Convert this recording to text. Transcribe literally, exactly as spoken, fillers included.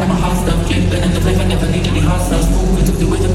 I'm a hot stuff kid, and in the life I never needed any hot sauce. Move, it took the way to